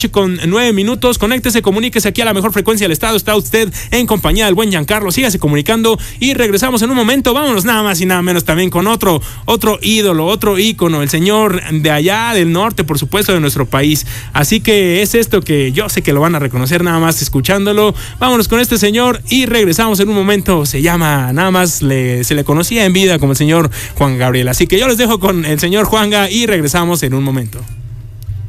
con 9 minutos, conéctese, comuníquese aquí a la mejor frecuencia del estado. Está usted en compañía del buen Giancarlo, sígase comunicando y regresamos en un momento. Vámonos nada más y nada menos también con otro ídolo, otro ícono, el señor de allá del norte, por supuesto, de nuestro país. Así que es esto que yo sé que lo van a reconocer nada más escuchándolo. Vámonos con este señor y regresamos en un momento. Se llama, nada más se le conocía en vida como el señor Juan Gabriel. Así que yo les dejo con el señor Juanga y regresamos en un momento.